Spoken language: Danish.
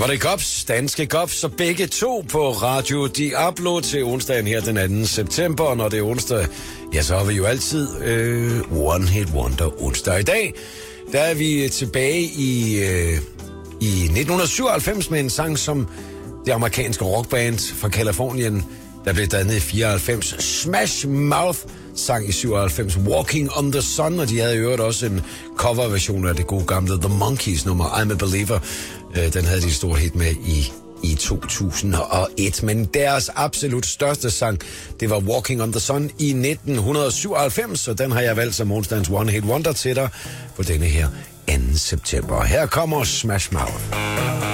var det Gops, danske Gops, så begge to på Radio Diablo til onsdagen her den 2. september. Og når det er onsdag, ja, så har vi jo altid One Hit Wonder onsdag. I dag, der er vi tilbage i 1997 med en sang, som det amerikanske rockband fra Californien, der blev dannet i 94, Smash Mouth, sang i 97, Walking on the Sun, og de havde i øvrigt også en coverversion af det gode gamle The Monkees nummer I'm a Believer. Den havde de stort hit med i 2001, men deres absolut største sang, det var Walking on the Sun i 1997, og den har jeg valgt som onsdagens One Hit Wonder til dig på denne her 2. september. Her kommer Smash Mouth.